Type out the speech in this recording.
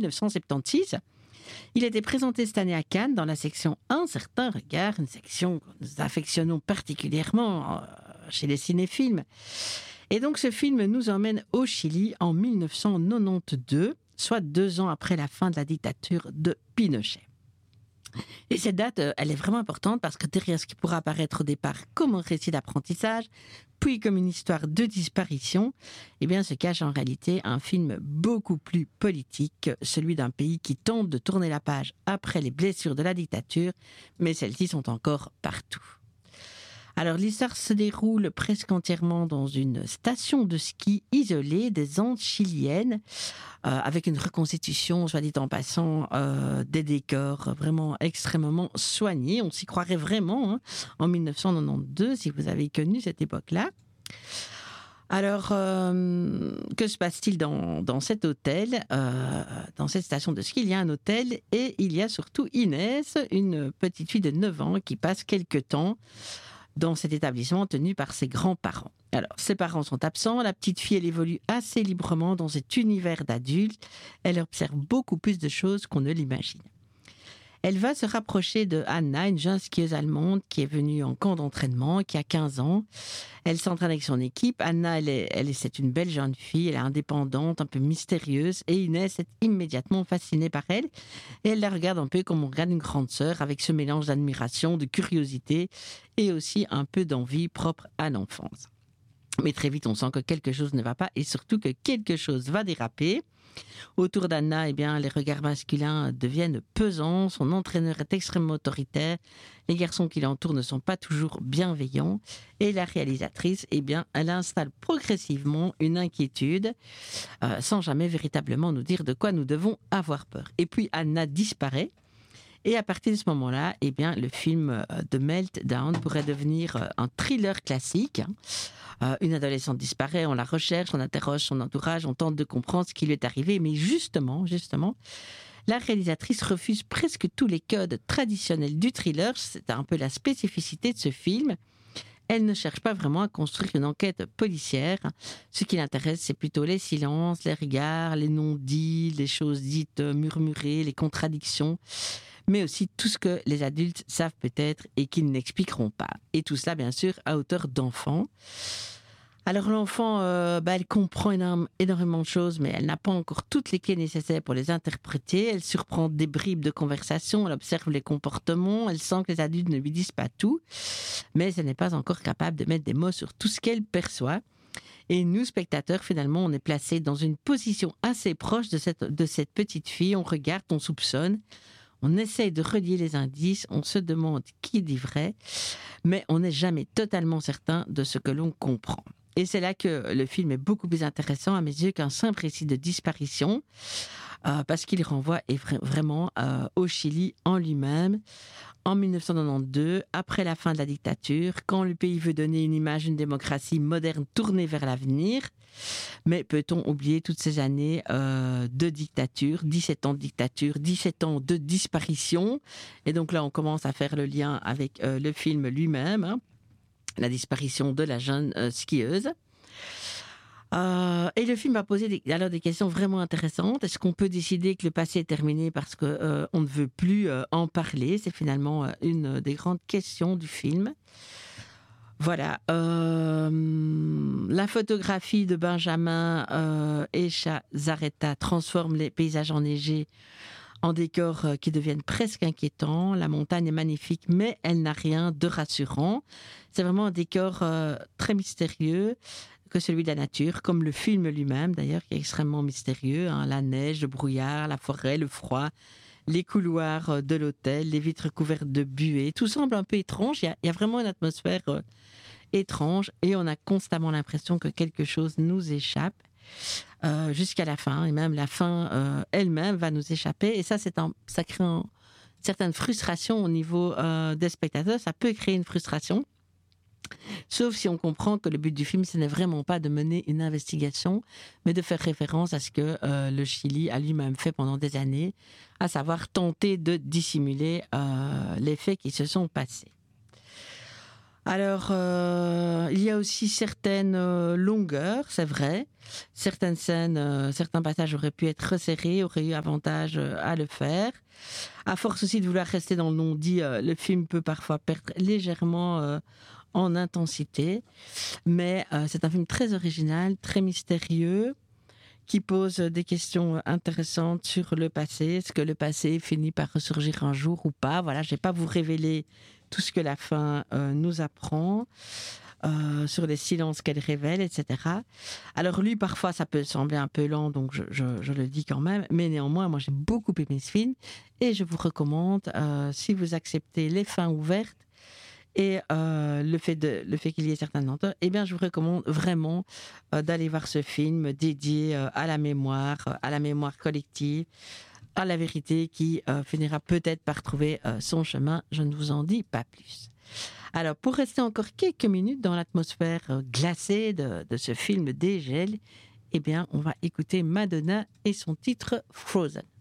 1976. Il a été présenté cette année à Cannes dans la section Un certain regard, une section que nous affectionnons particulièrement chez les cinéphiles. Et donc ce film nous emmène au Chili en 1992, soit 2 ans après la fin de la dictature de Pinochet. Et cette date, elle est vraiment importante parce que derrière ce qui pourra apparaître au départ comme un récit d'apprentissage, puis comme une histoire de disparition, eh bien, se cache en réalité un film beaucoup plus politique, celui d'un pays qui tente de tourner la page après les blessures de la dictature, mais celles-ci sont encore partout. Alors, l'histoire se déroule presque entièrement dans une station de ski isolée des Andes chiliennes, avec une reconstitution, soit dit en passant, des décors vraiment extrêmement soignés. On s'y croirait vraiment, en 1992, si vous avez connu cette époque-là. Alors, que se passe-t-il dans cet hôtel, dans cette station de ski? Il y a un hôtel et il y a surtout Inès, une petite fille de 9 ans qui passe quelque temps dans cet établissement tenu par ses grands-parents. Alors, ses parents sont absents, la petite fille, elle évolue assez librement dans cet univers d'adultes, elle observe beaucoup plus de choses qu'on ne l'imagine. Elle va se rapprocher de Anna, une jeune skieuse allemande qui est venue en camp d'entraînement, qui a 15 ans. Elle s'entraîne avec son équipe. Anna, c'est une belle jeune fille, elle est indépendante, un peu mystérieuse, et Inès est immédiatement fascinée par elle. Et elle la regarde un peu comme on regarde une grande sœur, avec ce mélange d'admiration, de curiosité, et aussi un peu d'envie propre à l'enfance. Mais très vite, on sent que quelque chose ne va pas, et surtout que quelque chose va déraper. Autour d'Anna, eh bien, les regards masculins deviennent pesants, son entraîneur est extrêmement autoritaire, les garçons qui l'entourent ne sont pas toujours bienveillants, et la réalisatrice, eh bien, elle installe progressivement une inquiétude, sans jamais véritablement nous dire de quoi nous devons avoir peur. Et puis Anna disparaît, et à partir de ce moment-là, eh bien, le film The Meltdown pourrait devenir un thriller classique. Une adolescente disparaît, on la recherche, on interroge son entourage, on tente de comprendre ce qui lui est arrivé, mais justement, la réalisatrice refuse presque tous les codes traditionnels du thriller, c'est un peu la spécificité de ce film. Elle ne cherche pas vraiment à construire une enquête policière. Ce qui l'intéresse, c'est plutôt les silences, les regards, les non-dits, les choses dites murmurées, les contradictions, mais aussi tout ce que les adultes savent peut-être et qu'ils n'expliqueront pas. Et tout cela, bien sûr, à hauteur d'enfant. Alors l'enfant, elle comprend énormément de choses, mais elle n'a pas encore toutes les clés nécessaires pour les interpréter. Elle surprend des bribes de conversation, elle observe les comportements, elle sent que les adultes ne lui disent pas tout, mais elle n'est pas encore capable de mettre des mots sur tout ce qu'elle perçoit. Et nous, spectateurs, finalement, on est placés dans une position assez proche de cette petite fille. On regarde, on soupçonne, on essaye de relier les indices, on se demande qui dit vrai, mais on n'est jamais totalement certain de ce que l'on comprend. Et c'est là que le film est beaucoup plus intéressant à mes yeux qu'un simple récit de disparition, parce qu'il renvoie vraiment au Chili en lui-même, en 1992, après la fin de la dictature, quand le pays veut donner une image d'une démocratie moderne tournée vers l'avenir. Mais peut-on oublier toutes ces années de dictature, 17 ans de dictature, 17 ans de disparition? Et donc là, on commence à faire le lien avec le film lui-même, la disparition de la jeune skieuse. Et le film va poser des questions vraiment intéressantes. Est-ce qu'on peut décider que le passé est terminé parce que on ne veut plus en parler? C'est finalement une des grandes questions du film. Voilà. La photographie de Benjamin Echazarreta transforme les paysages enneigés en décors qui deviennent presque inquiétants. La montagne est magnifique, mais elle n'a rien de rassurant. C'est vraiment un décor très mystérieux que celui de la nature, comme le film lui-même d'ailleurs, qui est extrêmement mystérieux. La neige, le brouillard, la forêt, le froid, les couloirs de l'hôtel, les vitres couvertes de buée. Tout semble un peu étrange. Il y a vraiment une atmosphère étrange et on a constamment l'impression que quelque chose nous échappe. Jusqu'à la fin, et même la fin elle-même va nous échapper, et ça crée une certaine frustration au niveau des spectateurs. Ça peut créer une frustration, sauf si on comprend que le but du film, ce n'est vraiment pas de mener une investigation, mais de faire référence à ce que le Chili a lui-même fait pendant des années, à savoir tenter de dissimuler les faits qui se sont passés. Alors, il y a aussi certaines longueurs, c'est vrai. Certaines scènes, certains passages auraient pu être resserrés, auraient eu avantage à le faire. À force aussi de vouloir rester dans le non-dit, le film peut parfois perdre légèrement en intensité. Mais c'est un film très original, très mystérieux, qui pose des questions intéressantes sur le passé. Est-ce que le passé finit par ressurgir un jour ou pas? Voilà, je ne vais pas vous révéler tout ce que la fin nous apprend, sur les silences qu'elle révèle, etc. Alors lui, parfois, ça peut sembler un peu lent, donc je le dis quand même, mais néanmoins, moi j'ai beaucoup aimé ce film, et je vous recommande, si vous acceptez les fins ouvertes, et le fait qu'il y ait certaines lenteurs, eh bien, je vous recommande vraiment d'aller voir ce film dédié à la mémoire collective, à la vérité qui finira peut-être par trouver son chemin. Je ne vous en dis pas plus. Alors, pour rester encore quelques minutes dans l'atmosphère glacée de ce film Dégel, eh bien, on va écouter Madonna et son titre Frozen.